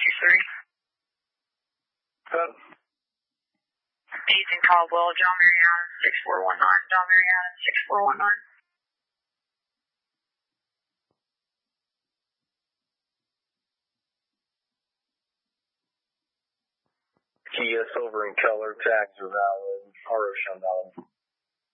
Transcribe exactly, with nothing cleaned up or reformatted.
two three. Good. Ethan Caldwell, John Mariana, six four one nine. John Mariana, six four one nine. Kia Silver and Color tags are valid. R O shown valid.